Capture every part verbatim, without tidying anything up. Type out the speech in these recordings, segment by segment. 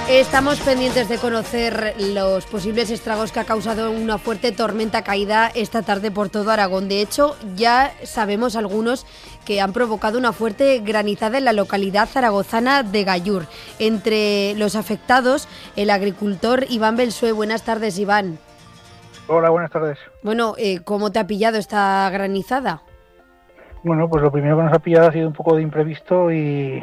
Estamos pendientes de conocer los posibles estragos que ha causado una fuerte tormenta caída esta tarde por todo Aragón. De hecho, ya sabemos algunos que han provocado una fuerte granizada en la localidad zaragozana de Gallur. Entre los afectados, el agricultor Iván Belsué. Buenas tardes, Iván. Hola, buenas tardes. Bueno, eh, ¿cómo te ha pillado esta granizada? Bueno, pues lo primero que nos ha pillado ha sido un poco de imprevisto y...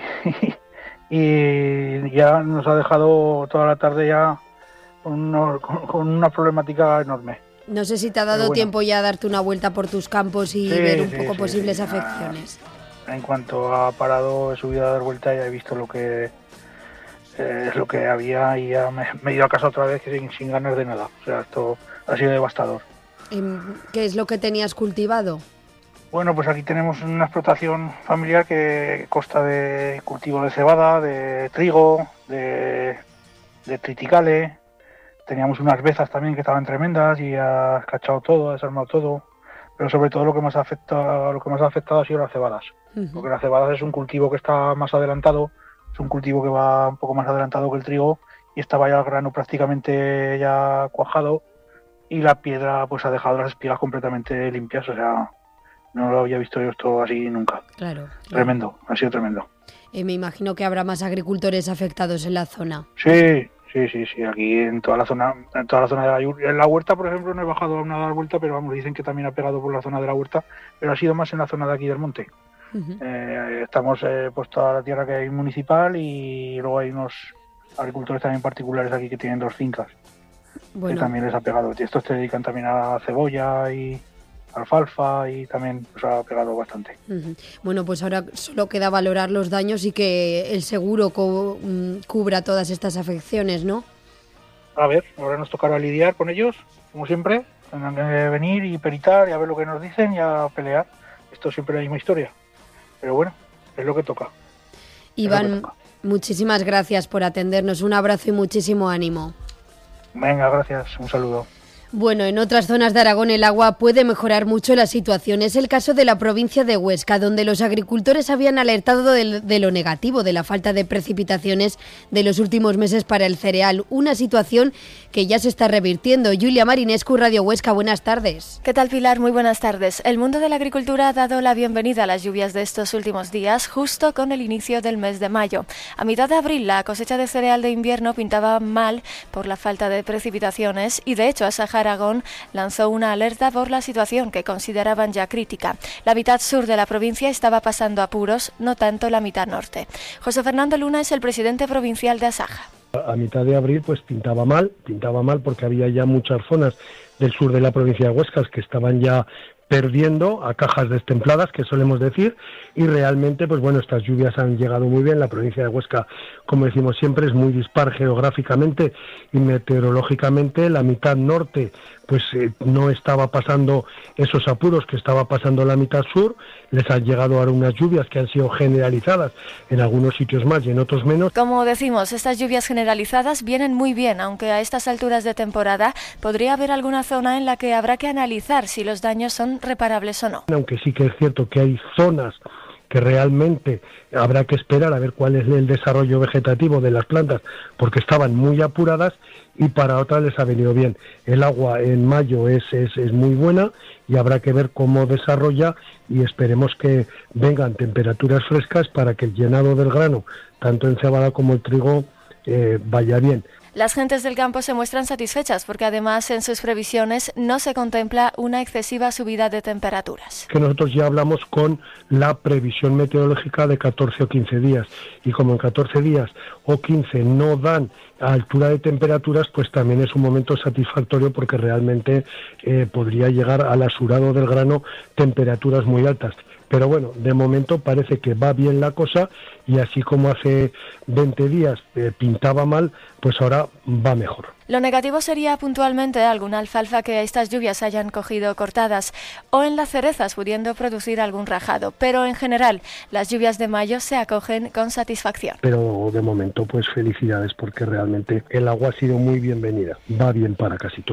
y ya nos ha dejado toda la tarde ya con, uno, con, con una problemática enorme. No sé si te ha dado bueno. tiempo ya a darte una vuelta por tus campos y sí, ver un sí, poco sí, posibles sí. afecciones. En cuanto ha parado, he subido a dar vuelta y he visto lo que eh, es lo que había y ya me, me he ido a casa otra vez sin, sin ganas de nada. O sea, esto ha sido devastador. ¿Qué es lo que tenías cultivado? Bueno, pues aquí tenemos una explotación familiar que consta de cultivo de cebada, de trigo, de, de triticale. Teníamos unas vezas también que estaban tremendas y ha cachado todo, ha desarmado todo. Pero sobre todo lo que más ha afectado, lo que más ha afectado ha sido las cebadas. Uh-huh. Porque las cebadas es un cultivo que está más adelantado, es un cultivo que va un poco más adelantado que el trigo y estaba ya el grano prácticamente ya cuajado y la piedra pues ha dejado las espigas completamente limpias, o sea... No lo había visto yo esto así nunca. Claro. claro. Tremendo, ha sido tremendo. Eh, me imagino que habrá más agricultores afectados en la zona. Sí, sí, sí, sí. Aquí en toda la zona, en toda la zona de la Gallur. En la huerta, por ejemplo, no he bajado aún a dar vuelta, pero vamos, dicen que también ha pegado por la zona de la huerta, pero ha sido más en la zona de aquí del monte. Uh-huh. Eh, estamos eh, pues toda la tierra que hay municipal y luego hay unos agricultores también particulares aquí que tienen dos fincas. Bueno. Que también les ha pegado. Estos se dedican también a cebolla y alfalfa y también pues, ha pegado bastante. Uh-huh. Bueno, pues ahora solo queda valorar los daños y que el seguro co- cubra todas estas afecciones, ¿no? A ver, ahora nos tocará lidiar con ellos, como siempre. Tendrán que venir y peritar y a ver lo que nos dicen y a pelear. Esto es siempre la misma historia. Pero bueno, es lo que toca. Iván, que toca. Muchísimas gracias por atendernos. Un abrazo y muchísimo ánimo. Venga, gracias. Un saludo. Bueno, en otras zonas de Aragón el agua puede mejorar mucho la situación. Es el caso de la provincia de Huesca, donde los agricultores habían alertado de, de lo negativo, de la falta de precipitaciones de los últimos meses para el cereal. Una situación que ya se está revirtiendo. Julia Marinescu, Radio Huesca, buenas tardes. ¿Qué tal, Pilar? Muy buenas tardes. El mundo de la agricultura ha dado la bienvenida a las lluvias de estos últimos días, justo con el inicio del mes de mayo. A mitad de abril, la cosecha de cereal de invierno pintaba mal por la falta de precipitaciones y, de hecho, Asaja Aragón lanzó una alerta por la situación que consideraban ya crítica. La mitad sur de la provincia estaba pasando apuros, no tanto la mitad norte. José Fernando Luna es el presidente provincial de Asaja. A mitad de abril pues pintaba mal, pintaba mal porque había ya muchas zonas del sur de la provincia de Huesca que estaban ya perdiendo a cajas destempladas, que solemos decir, y realmente, pues bueno, estas lluvias han llegado muy bien. La provincia de Huesca, como decimos siempre, es muy dispar geográficamente y meteorológicamente. La mitad norte, pues eh, no estaba pasando esos apuros que estaba pasando la mitad sur. Les han llegado ahora unas lluvias que han sido generalizadas en algunos sitios más y en otros menos. Como decimos, estas lluvias generalizadas vienen muy bien, aunque a estas alturas de temporada podría haber alguna zona en la que habrá que analizar si los daños son reparables o no. Aunque sí que es cierto que hay zonas que realmente habrá que esperar a ver cuál es el desarrollo vegetativo de las plantas, porque estaban muy apuradas, y para otras les ha venido bien. El agua en mayo es, es, es muy buena y habrá que ver cómo desarrolla, y esperemos que vengan temperaturas frescas para que el llenado del grano, tanto en cebada como el trigo, eh, vaya bien. Las gentes del campo se muestran satisfechas porque además en sus previsiones no se contempla una excesiva subida de temperaturas. Que nosotros ya hablamos con la previsión meteorológica de catorce o quince días, y como en catorce días o quince no dan a altura de temperaturas, pues también es un momento satisfactorio porque realmente eh, podría llegar al asurado del grano temperaturas muy altas. Pero bueno, de momento parece que va bien la cosa, y así como hace veinte días eh, pintaba mal, pues ahora va mejor. Lo negativo sería puntualmente alguna alfalfa que estas lluvias hayan cogido cortadas, o en las cerezas pudiendo producir algún rajado, pero en general las lluvias de mayo se acogen con satisfacción. Pero de momento pues felicidades, porque realmente el agua ha sido muy bienvenida, va bien para casi todo.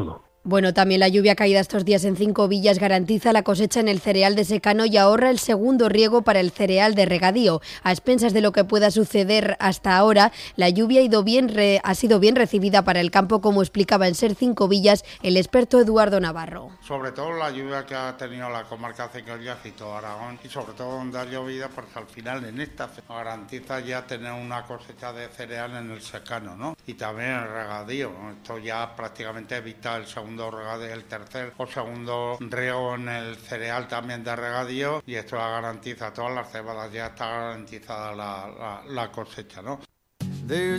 Bueno, también la lluvia caída estos días en Cinco Villas garantiza la cosecha en el cereal de secano y ahorra el segundo riego para el cereal de regadío. A expensas de lo que pueda suceder hasta ahora, la lluvia ha, ido bien re, ha sido bien recibida para el campo, como explicaba en Ser Cinco Villas el experto Eduardo Navarro. Sobre todo la lluvia que ha tenido la comarca de Cinco Villas y todo Aragón, y sobre todo donde ha llovido, porque al final en esta garantiza ya tener una cosecha de cereal en el secano, ¿no? Y también el regadío. Esto ya prácticamente evita el segundo regadío, el tercer o segundo riego en el cereal también de regadío, y esto la garantiza todas las cebadas, ya está garantizada la, la, la cosecha, ¿no?